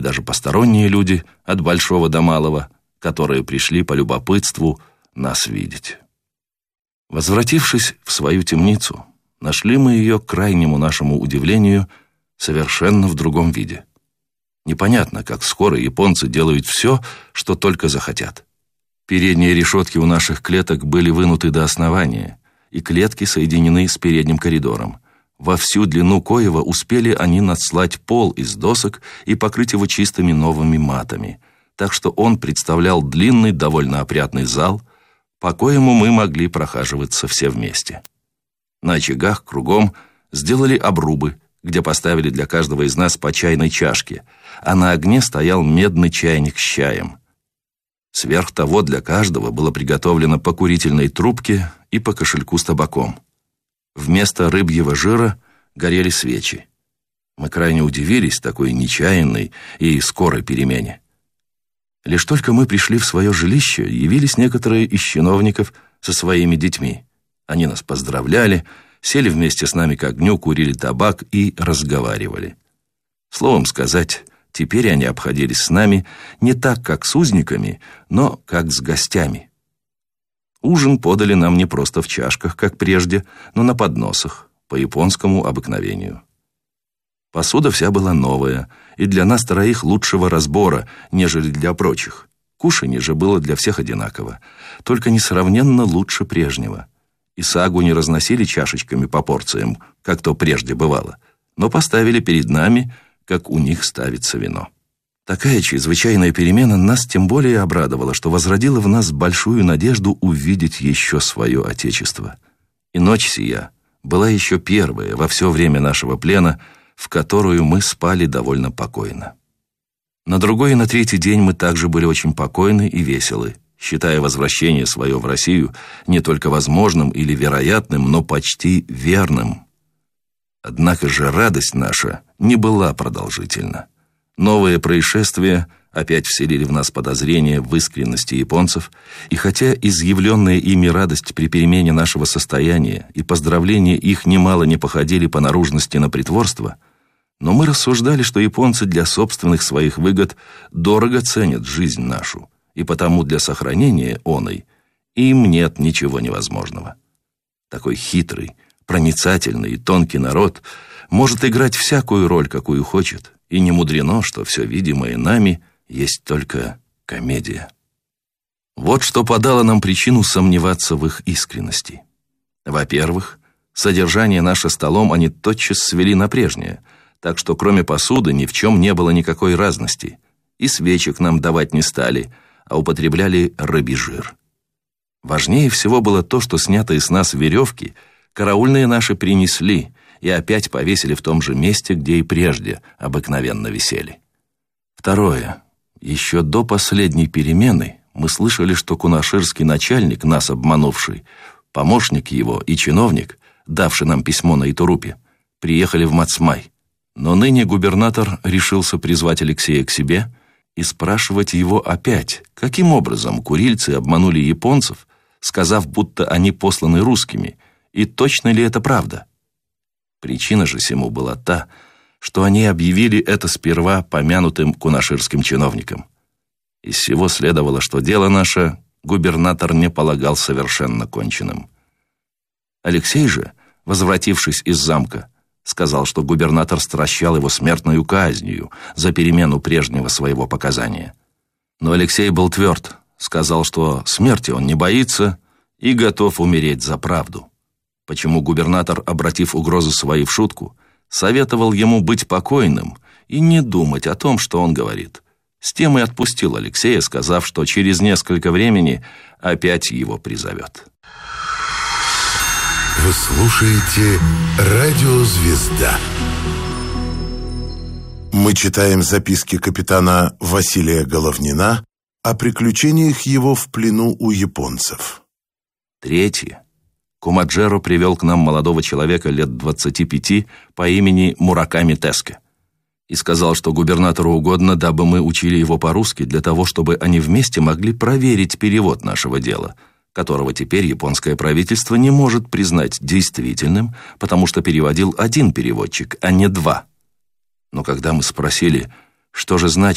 даже посторонние люди от большого до малого, которые пришли по любопытству нас видеть. Возвратившись в свою темницу, нашли мы ее, к крайнему нашему удивлению, совершенно в другом виде. Непонятно, как скоро японцы делают все, что только захотят. Передние решетки у наших клеток были вынуты до основания, и клетки соединены с передним коридором. Во всю длину коего успели они наслать пол из досок и покрыть его чистыми новыми матами, так что он представлял длинный, довольно опрятный зал, по коему мы могли прохаживаться все вместе. На очагах кругом сделали обрубы, где поставили для каждого из нас по чайной чашке, а на огне стоял медный чайник с чаем. Сверх того для каждого было приготовлено по курительной трубке и по кошельку с табаком. Вместо рыбьего жира горели свечи. Мы крайне удивились такой нечаянной и скорой перемене. Лишь только мы пришли в свое жилище, явились некоторые из чиновников со своими детьми. Они нас поздравляли, сели вместе с нами к огню, курили табак и разговаривали. Словом сказать, теперь они обходились с нами не так, как с узниками, но как с гостями. Ужин подали нам не просто в чашках, как прежде, но на подносах, по японскому обыкновению. Посуда вся была новая, и для нас троих лучшего разбора, нежели для прочих. Кушанье же было для всех одинаково, только несравненно лучше прежнего. И сагу не разносили чашечками по порциям, как то прежде бывало, но поставили перед нами, как у них ставится вино. Такая чрезвычайная перемена нас тем более обрадовала, что возродила в нас большую надежду увидеть еще свое Отечество. И ночь сия была еще первая во все время нашего плена, в которую мы спали довольно покойно. На другой и на третий день мы также были очень покойны и веселы, считая возвращение свое в Россию не только возможным или вероятным, но почти верным. Однако же радость наша не была продолжительна. Новые происшествия опять вселили в нас подозрения в искренности японцев, и хотя изъявленная ими радость при перемене нашего состояния и поздравления их немало не походили по наружности на притворство, но мы рассуждали, что японцы для собственных своих выгод дорого ценят жизнь нашу, и потому для сохранения оной им нет ничего невозможного. Такой хитрый, проницательный и тонкий народ может играть всякую роль, какую хочет, и не мудрено, что все видимое нами есть только комедия. Вот что подало нам причину сомневаться в их искренности. Во-первых, содержание наше столом они тотчас свели на прежнее, так что кроме посуды ни в чем не было никакой разности, и свечек нам давать не стали, а употребляли рыбий жир. Важнее всего было то, что снятые с нас веревки караульные наши принесли и опять повесили в том же месте, где и прежде обыкновенно висели. Второе. Еще до последней перемены мы слышали, что кунаширский начальник, нас обманувший, помощник его и чиновник, давший нам письмо на Итурупе, приехали в Мацмай. Но ныне губернатор решился призвать Алексея к себе и спрашивать его опять, каким образом курильцы обманули японцев, сказав, будто они посланы русскими, и точно ли это правда. Причина же сему была та, что они объявили это сперва помянутым кунаширским чиновникам. Из сего следовало, что дело наше губернатор не полагал совершенно конченным. Алексей же, возвратившись из замка, сказал, что губернатор стращал его смертную казнью за перемену прежнего своего показания. Но Алексей был тверд, сказал, что смерти он не боится и готов умереть за правду. Почему губернатор, обратив угрозы свои в шутку, советовал ему быть покойным и не думать о том, что он говорит. С тем и отпустил Алексея, сказав, что через несколько времени опять его призовет. Вы слушаете «Радио Звезда». Мы читаем записки капитана Василия Головнина о приключениях его в плену у японцев. Третье. Кумаджеро привел к нам молодого человека лет 25 по имени Мураками Теске и сказал, что губернатору угодно, дабы мы учили его по-русски, для того, чтобы они вместе могли проверить перевод нашего дела, которого теперь японское правительство не может признать действительным, потому что переводил один переводчик, а не два. Но когда мы спросили, что же значит